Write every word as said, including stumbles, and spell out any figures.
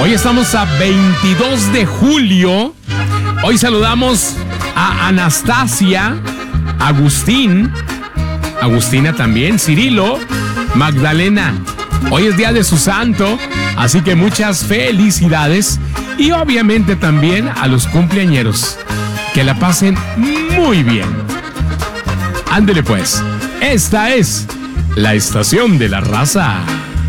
Hoy estamos a veintidós de julio. Hoy saludamos a Anastasia, Agustín, Agustina también, Cirilo, Magdalena. Hoy es día de su santo, así que muchas felicidades. Y obviamente también a los cumpleañeros. Que la pasen muy bien. Ándele pues, esta es la estación de la raza.